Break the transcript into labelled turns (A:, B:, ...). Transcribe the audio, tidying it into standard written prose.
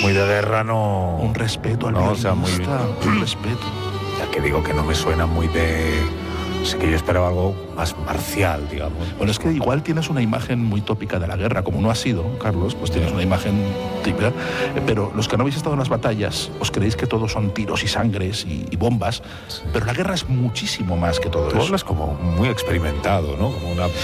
A: muy de guerra, no...
B: Un respeto al
A: no, o sea,
B: violinista, un respeto.
A: Ya que digo que no me suena muy de... Sé que yo esperaba algo más marcial, digamos.
B: Bueno, es que igual tienes una imagen muy tópica de la guerra, como no ha sido, Carlos, pues tienes una imagen típica, pero los que no habéis estado en las batallas, os creéis que todo son tiros y sangres y bombas, sí. Pero la guerra es muchísimo más que todo
A: Tú
B: eso.
A: hablas como muy experimentado, ¿no? Como una